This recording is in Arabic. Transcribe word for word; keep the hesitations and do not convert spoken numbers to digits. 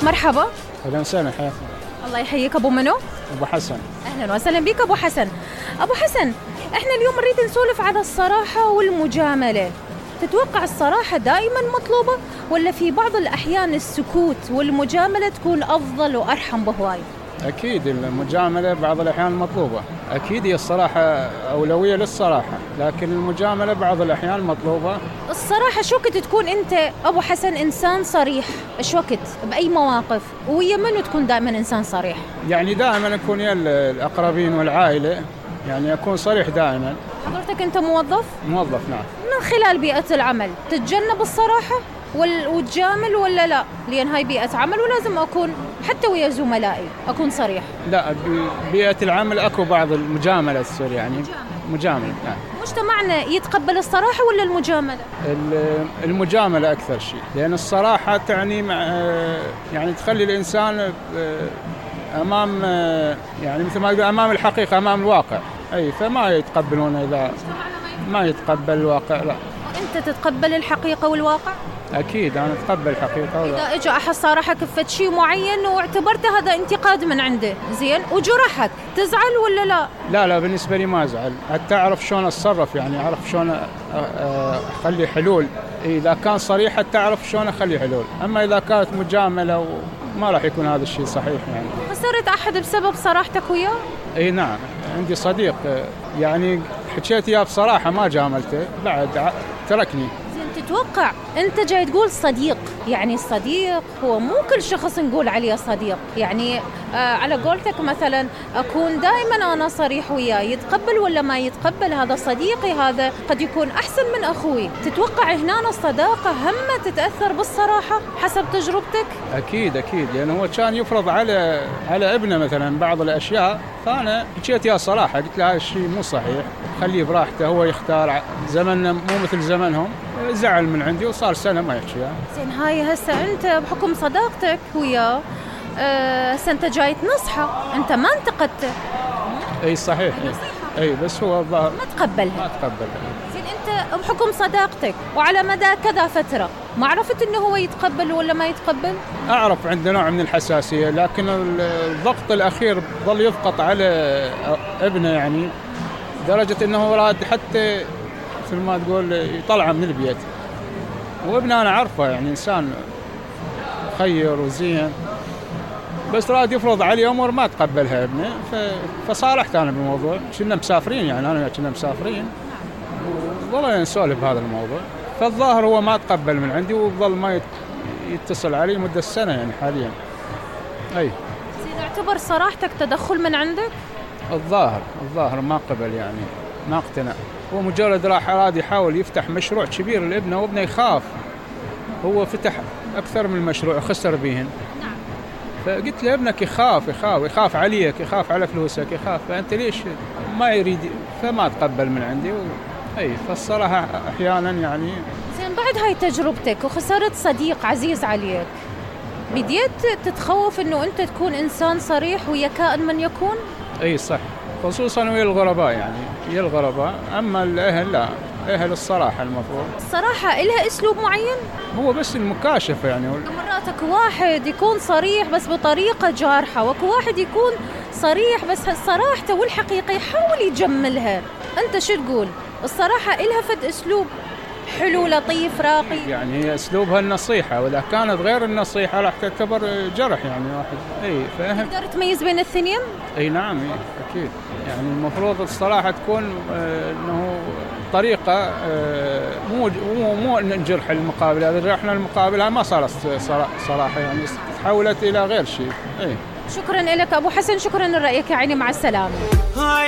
مرحبا. أهلا وسهلا، حياكم. الله يحييك. أبو منو؟ أبو حسن. أهلا وسهلا بك أبو حسن. أبو حسن، إحنا اليوم نريد نسولف على الصراحة والمجاملة. تتوقع الصراحة دائما مطلوبة ولا في بعض الأحيان السكوت والمجاملة تكون أفضل وأرحم بهواي؟ أكيد المجاملة بعض الأحيان مطلوبة، أكيد هي الصراحة أولوية للصراحة، لكن المجاملة بعض الأحيان مطلوبة. الصراحة شو وقت تكون أنت أبو حسن إنسان صريح؟ إيش وقت بأي مواقف؟ ويا منو تكون دائما إنسان صريح؟ يعني دائما أكون يا الأقربين والعائلة، يعني أكون صريح دائما. حضرتك أنت موظف؟ موظف نعم. من خلال بيئة العمل تتجنب الصراحة وتجامل ولا لا؟ لأن هاي بيئة عمل ولازم أكون حتى ويا زملائي أكون صريح. لا، ببيئة العمل أكو بعض المجاملة تصير، يعني مجاملة نعم. مجتمعنا يتقبل الصراحة ولا المجاملة؟ المجاملة أكثر شيء، لأن الصراحة تعني مع يعني تخلي الإنسان أمام، يعني مثل ما يقول أمام الحقيقة، أمام الواقع. أي فما يتقبلون إذا ما يتقبل الواقع. لا. أنت تتقبل الحقيقة والواقع؟ أكيد أنا أتقبل الحقيقة والواقع. إذا إجا أحد صارحك بفد شيء معين واعتبرته هذا انتقاد من عنده، زين، وجرحك، تزعل ولا لا؟ لا لا، بالنسبة لي ما أزعل، حتى أعرف شلون أتصرف، يعني أعرف شلون أخلي حلول. إذا كان صريح حتى أعرف شلون أخلي حلول، أما إذا كانت مجاملة ما راح يكون هذا الشيء صحيح. يعني خسرت أحد بسبب صراحتك وياه؟ إيه نعم، عندي صديق يعني حكيت إياه بصراحة ما جاملته، بعد تركني. زين، تتوقع أنت جاي تقول صديق، يعني الصديق هو مو كل شخص نقول عليه صديق، يعني آه على قولتك مثلا أكون دائما أنا صريح وياه، يتقبل ولا ما يتقبل هذا صديقي، هذا قد يكون أحسن من أخوي. تتوقع هنا الصداقة هم تتأثر بالصراحة حسب تجربتك؟ أكيد أكيد، لأنه يعني هو كان يفرض على على ابنه مثلا بعض الأشياء، فأنا حكيت يا صراحة، قلت له هذا الشيء مو صحيح، خليه براحته، هو يختار، زمننا مو مثل زمنهم. زعل من عندي وصار سنة ما يحكي. زين، هاي هسه أنت بحكم صداقتك وياه هسه أنت جاي تنصحه، أنت ما انتقدته. أي صحيح. أي بس هو الظاهر ما تقبلها. ما تقبل. زين، أنت بحكم صداقتك وعلى مدى كذا فترة ما عرفت إنه هو يتقبل ولا ما يتقبل؟ أعرف عنده نوع من الحساسية، لكن الضغط الأخير ظل يضغط على ابنه، يعني درجة إنه راد حتى مثل ما تقول يطلعه من البيت. وابنه أنا عارفه يعني إنسان خير وزين، بس راد يفرض عليه أمور ما تقبلها ابنه، فصالحت أنا بالموضوع. كنا مسافرين، يعني أنا كنا مسافرين وظلنا نسولف بهذا الموضوع، فالظاهر هو ما تقبل من عندي وظل ما يتصل علي مدة سنة يعني حاليا. أي زين، اعتبر صراحتك تدخل من عندك؟ الظاهر الظاهر ما قبل، يعني ما اقتنع. هو مجرد راح أراد يحاول يفتح مشروع كبير لابنه، وابنه يخاف. هو فتح أكثر من مشروع خسر بيهن. نعم. فقلت له ابنك يخاف يخاف يخاف عليك، يخاف على فلوسك، يخاف، فأنت ليش ما يريد؟ فما تقبل من عندي و... أي فالصراحة أحيانا يعني. زين، بعد هاي تجربتك وخسرت صديق عزيز عليك، بديت تتخوف إنه أنت تكون إنسان صريح ويا كائن من يكون؟ أي صح، خصوصا ويا الغرباء، يعني ويا الغرباء. أما الأهل لا، أهل الصراحة المفروض. الصراحة إلها أسلوب معين؟ هو بس المكاشفة يعني. مرات اكو واحد يكون صريح بس بطريقة جارحة، واكو واحد يكون صريح بس صراحته والحقيقة يحاول يجملها. أنت شو تقول؟ الصراحة إلها فد أسلوب حلو لطيف راقي؟ يعني هي أسلوبها النصيحة، وإذا كانت غير النصيحة راح تعتبر جرح يعني واحد. أي فاهم. تقدر تميز بين الاثنين؟ أي نعم، أي أكيد. يعني المفروض الصراحة تكون آه إنه طريقة آه مو مو مو نجرح المقابل، هذا جرحنا المقابل ما صارت صراحة، يعني تحولت إلى غير شيء. أي شكرا لك أبو حسن، شكرا لرأيك يا عيني، مع السلامة.